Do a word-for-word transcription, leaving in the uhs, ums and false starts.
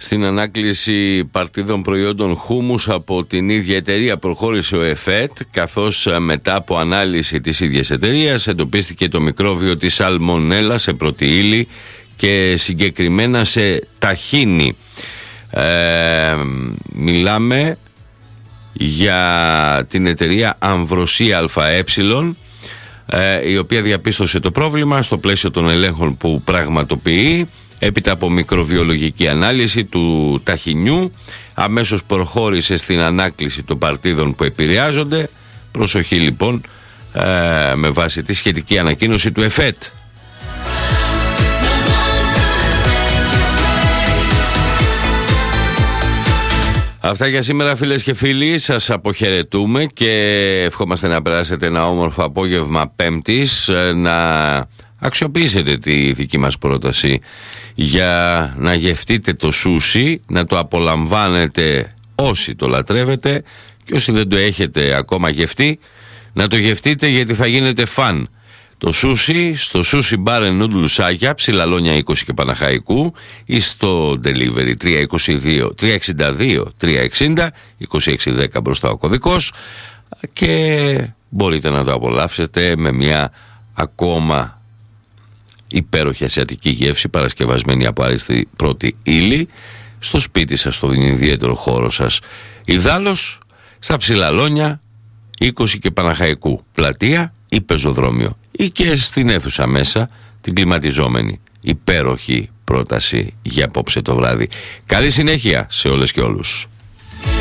Στην ανάκληση παρτίδων προϊόντων χούμους από την ίδια εταιρεία προχώρησε ο ΕΦΕΤ, καθώς μετά από ανάλυση της ίδιας εταιρείας εντοπίστηκε το μικρόβιο της σαλμονέλα σε πρώτη ύλη και συγκεκριμένα σε ταχίνι. Ε, μιλάμε για την εταιρεία Αμβροσία ΑΕ, ε, η οποία διαπίστωσε το πρόβλημα στο πλαίσιο των ελέγχων που πραγματοποιεί. Έπειτα από μικροβιολογική ανάλυση του ταχινιού, αμέσως προχώρησε στην ανάκληση των παρτίδων που επηρεάζονται. Προσοχή λοιπόν, ε, με βάση τη σχετική ανακοίνωση του ΕΦΕΤ. Αυτά για σήμερα, φίλες και φίλοι, σας αποχαιρετούμε και ευχόμαστε να περάσετε ένα όμορφο απόγευμα Πέμπτης, να αξιοποιήσετε τη δική μας πρόταση για να γευτείτε το σούσι, να το απολαμβάνετε όσοι το λατρεύετε, και όσοι δεν το έχετε ακόμα γευτεί, να το γευτείτε, γιατί θα γίνετε φαν. Το σούσι στο Sushi Bar and Noodle Σάκια, Ψηλαλόνια είκοσι και Παναχαϊκού, ή στο delivery τρία είκοσι δύο, τρία εξήντα δύο, τρία εξήντα, είκοσι έξι δέκα μπροστά ο κωδικός, και μπορείτε να το απολαύσετε με μια ακόμα υπέροχη ασιατική γεύση παρασκευασμένη από άριστη πρώτη ύλη στο σπίτι σας, στον ιδιαίτερο χώρο σας. Ιδάλλως στα Ψηλαλόνια είκοσι και Παναχαϊκού, πλατεία ή πεζοδρόμιο, ή και στην αίθουσα μέσα την κλιματιζόμενη. Υπέροχη πρόταση για απόψε το βράδυ. Καλή συνέχεια σε όλες και όλους.